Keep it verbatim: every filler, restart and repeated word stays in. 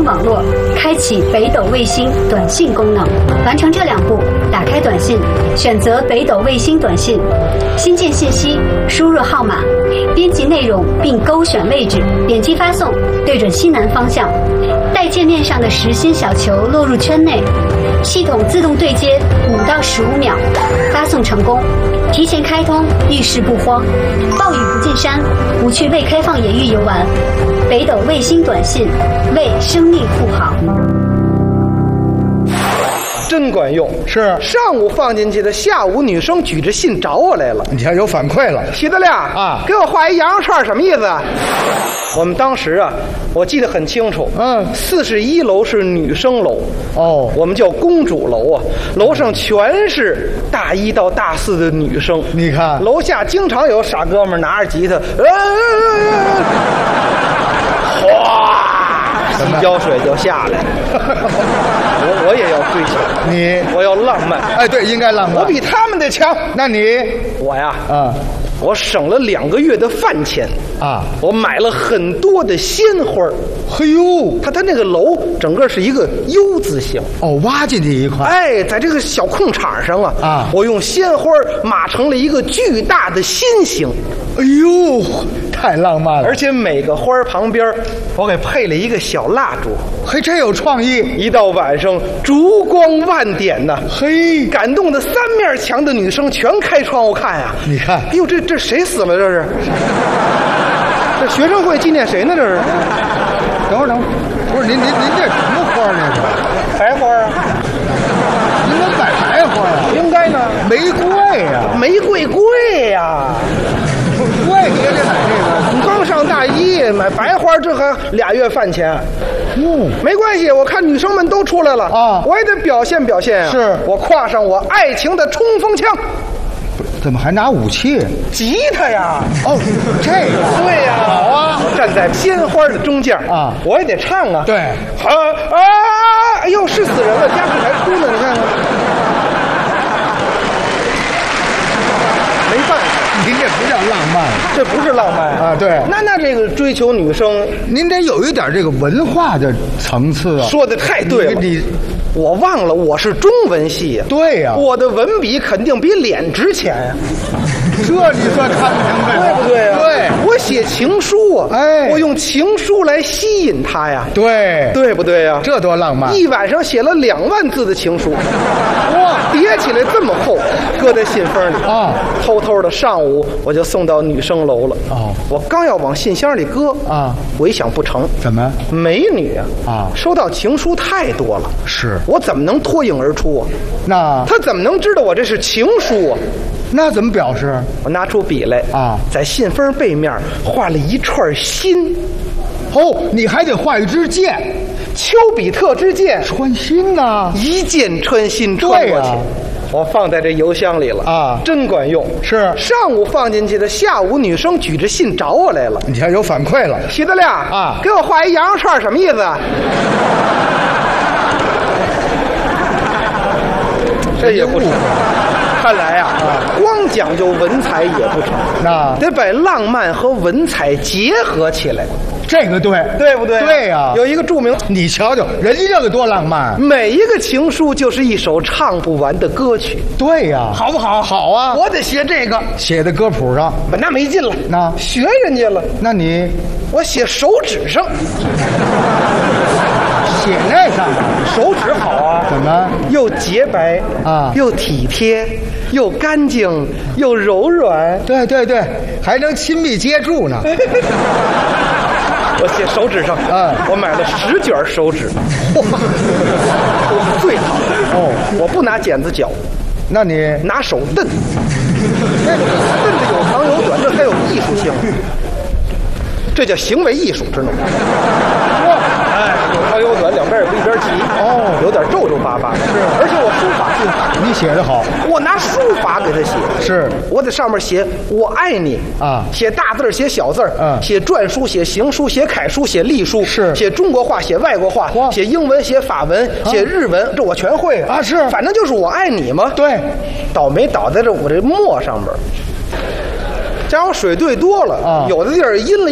网络，开启北斗卫星短信功能。完成这两步，打开短信，选择北斗卫星短信，新建信息，输入号码，编辑内容并勾选位置，点击发送，对准西南方向。待界面上的实心小球落入圈内，系统自动对接五到十五秒，发送成功。提前开通，遇事不慌，暴雨不进山，不去未开放野域游玩。北斗卫星短信，为生命护航。 真管用， 是上午放进去的，下午女生举着信找我来了。 你看有反馈了， 徐德亮啊， 给我画一羊肉串，什么意思？我们当时啊，我记得很清楚， 嗯， 四十一楼是女生楼， 哦， 我们叫公主楼啊，楼上全是大一到大四的女生。 你看， 楼下经常有傻哥们拿着吉他，哗，洗脚水就下来了。我我也要追求你， 我要浪漫。 哎，对，应该浪漫。 我比他们的强。 那你， 我呀， 啊， 我省了两个月的饭钱啊， 我买了很多的鲜花。 嘿呦， 它它那个楼整个是一个 U 字形。 哦，挖进去一块。 哎，在这个小空场上啊， 啊， 我用鲜花码成了一个巨大的心形。 哎呦，太浪漫了！ 而且每个花旁边，我给配了一个小蜡烛。 嘿，真有创意！ 一到晚上，烛光万点呐， 嘿， 感动的三面墙的女生全开窗户看呀。 你看， 哎呦，这这谁死了？这是？这学生会纪念谁呢？这是？ 等会儿，等会儿，不是您您您这什么花呢？这白花啊？ 您怎么摆白花啊？ 应该呢。 玫瑰呀， 玫瑰贵呀。 贵也得买这个。 你刚上大一买白花，这还俩月饭钱。 嗯， 没关系，我看女生们都出来了啊， 我也得表现表现啊。 是我挎上我爱情的冲锋枪。 怎么还拿武器？ 吉他呀！ 哦，这个对呀，好啊！我站在鲜花的中间啊， 我也得唱啊。 对， 啊啊！哎呦，是死人了，家属还哭呢，你看看。没办法， 您这不叫浪漫， 这不是浪漫啊！对， 那那这个追求女生， 您得有一点这个文化的层次啊。 说的太对了， 你。 我忘了我是中文系呀。 对呀， 我的文笔肯定比脸值钱呀。 这你算看不明白， 对不对呀？ 对， 我写情书啊， 哎， 我用情书来吸引他呀。 对， 对不对呀？ 这多浪漫！ 一晚上写了两万字的情书，哇，叠起来这么厚，搁在信封里啊。 偷偷的上午我就送到女生楼了。 哦， 我刚要往信箱里搁啊， 我一想不成， 怎么？ 美女啊， 啊， 收到情书太多了， 是我怎么能脱颖而出啊？ 那他怎么能知道我这是情书啊？ 那怎么表示？ 我拿出笔来啊， 在信封背面画了一串心。 哦，你还得画一支箭， 丘比特之箭穿心呐、啊， 一箭穿心穿过去。啊、我放在这邮箱里了啊， 真管用。 是上午放进去的，下午女生举着信找我来了。 你看有反馈了， 徐德亮啊， 给我画一羊肉串，什么意思？这也不成。看来呀、啊，光讲究文采也不成， 那得把浪漫和文采结合起来。 这个对， 对不对？ 对呀、啊。 有一个著名， 你瞧瞧，人家这个多浪漫。 每一个情书就是一首唱不完的歌曲。 对呀、啊， 好不好？ 好啊！ 我得写这个， 写在歌谱上， 那没劲了。 那学人家了， 那你我写手指上。 写那上手指好啊？ 怎么？ 又洁白啊， 又体贴，又干净，又柔软。 对对对，还能亲密接触呢。 我写手指上， 嗯， 我买了十卷手指，哇，都是最好的。 哦， 我不拿剪子绞， 那你拿手蹬，那个蹬的有长有短，这才有艺术性。这叫行为艺术，知道吗？哎，有长有短，两边也不一边齐。哦，有点皱皱巴巴。是，而且我书法最好。 你写的好， 我拿书法给他写。 是， 我在上面写我爱你啊， 写大字写小字嗯， 写篆书，写行书，写楷书，写隶书， 是， 写中国话，写外国话，写英文，写法文，写日文，这我全会啊。是， 反正就是我爱你嘛。 对， 倒霉倒在这我这墨上边。加上水兑多了啊，有的地儿阴了